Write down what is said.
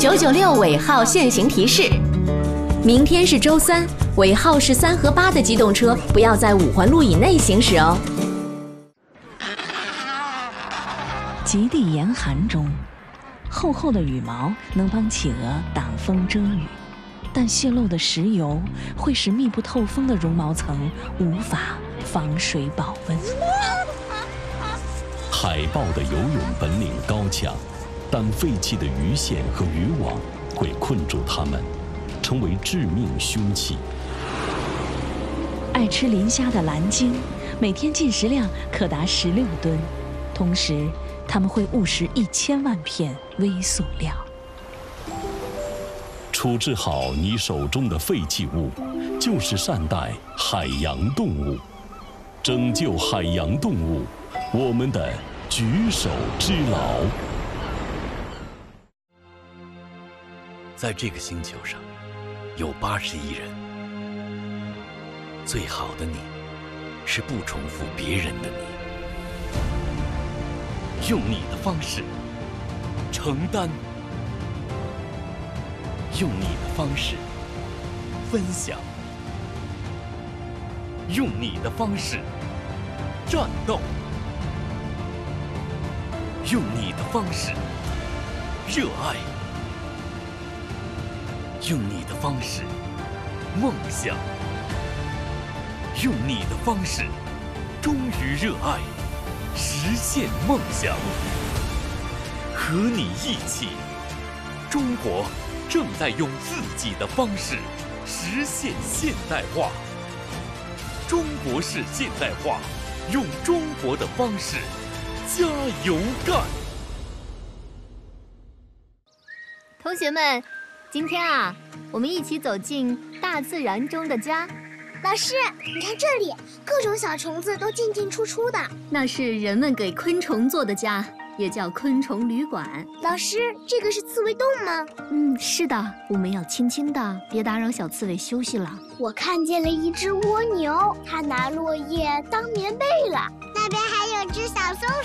996尾号限行提示：明天是周3，尾号是3和8的机动车不要在5环路以内行驶哦。 极地严寒中，厚厚的羽毛能帮企鹅挡风遮雨，但泄漏的石油会使密不透风的绒毛层无法防水保温。 海豹的游泳本领高强，但废弃的鱼线和渔网会困住它们，成为致命凶器。 爱吃磷虾的蓝鲸，每天进食量可达16吨，同时它们会误食1000万片微塑料。 处置好你手中的废弃物，就是善待海洋动物，拯救海洋动物，我们的举手之劳。 在这个星球上，有80亿人。最好的你，是不重复别人的你。用你的方式承担，用你的方式分享，用你的方式战斗，用你的方式热爱，用你的方式梦想，用你的方式忠于热爱，实现梦想。和你一起，中国正在用自己的方式实现现代化。中国式现代化，用中国的方式加油干！ 同学们，今天啊，我们一起走进大自然中的家。 老师，你看这里，各种小虫子都进进出出的。 那是人们给昆虫做的家，也叫昆虫旅馆。 老师，这个是刺猬洞吗？ 是的，我们要轻轻的，别打扰小刺猬休息了。 我看见了一只蜗牛，它拿落叶当棉被了。那边还有只小松